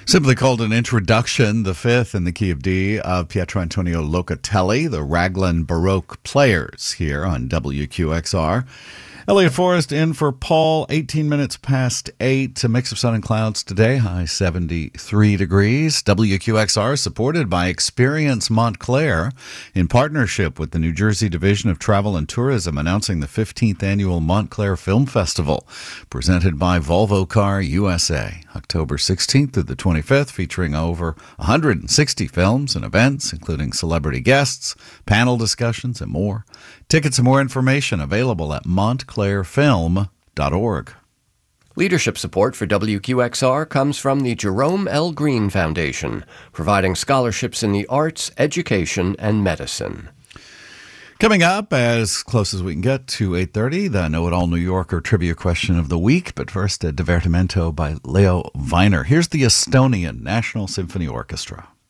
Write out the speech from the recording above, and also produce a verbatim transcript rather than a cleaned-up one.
Simply called an introduction, the fifth in the key of D of Pietro Antonio Locatelli, the Raglan Baroque Players, here on W Q X R. Elliot Forrest in for Paul, eighteen minutes past eight. A mix of sun and clouds today, high seventy-three degrees. W Q X R supported by Experience Montclair in partnership with the New Jersey Division of Travel and Tourism, announcing the fifteenth annual Montclair Film Festival, presented by Volvo Car U S A. October sixteenth through the twenty-fifth, featuring over one hundred sixty films and events, including celebrity guests, panel discussions, and more. Tickets and more information available at montclair film dot org. Leadership support for W Q X R comes from the Jerome L. Green Foundation, providing scholarships in the arts, education, and medicine. Coming up, as close as we can get to eight thirty, the Know-It-All New Yorker Trivia Question of the Week. But first, a divertimento by Leo Weiner. Here's the Estonian National Symphony Orchestra.